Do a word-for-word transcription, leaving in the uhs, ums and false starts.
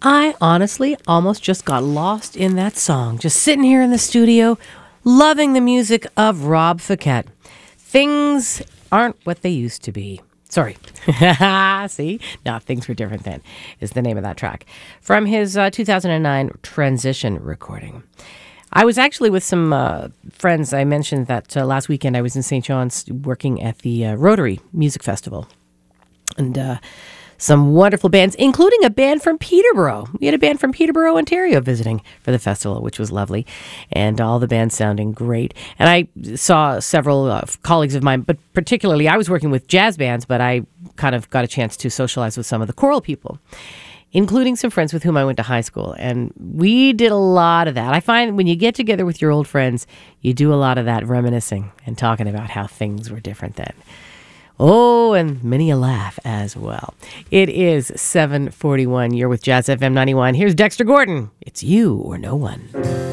I honestly almost just got lost in that song, just sitting here in the studio, loving the music of Rob Fouquet. Things aren't what they used to be. Sorry. See? No, Things Were Different Then is the name of that track from his uh, two thousand nine Transition recording. I was actually with some uh, friends. I mentioned that uh, last weekend I was in Saint John's working at the uh, Rotary Music Festival. And uh, some wonderful bands, including a band from Peterborough. We had a band from Peterborough, Ontario visiting for the festival, which was lovely. And all the bands sounding great. And I saw several uh, colleagues of mine, but particularly I was working with jazz bands, but I kind of got a chance to socialize with some of the choral people, including some friends with whom I went to high school. And we did a lot of that. I find when you get together with your old friends, you do a lot of that reminiscing and talking about how things were different then. Oh, and many a laugh as well. It is seven forty-one. You're with Jazz F M ninety-one. Here's Dexter Gordon. It's You or No One.